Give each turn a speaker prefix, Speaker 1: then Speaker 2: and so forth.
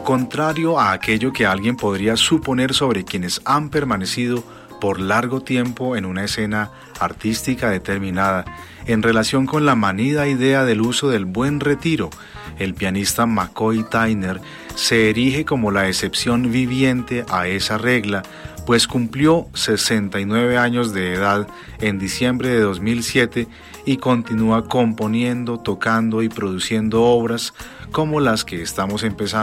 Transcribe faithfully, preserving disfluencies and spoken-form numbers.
Speaker 1: contrario a aquello que alguien podría suponer sobre quienes han permanecido por largo tiempo en una escena artística determinada, en relación con la manida idea del uso del buen retiro, el pianista McCoy Tyner se erige como la excepción viviente a esa regla, pues cumplió sesenta y nueve años de edad en diciembre de dos mil siete y continúa componiendo, tocando y produciendo obras como las que estamos empezando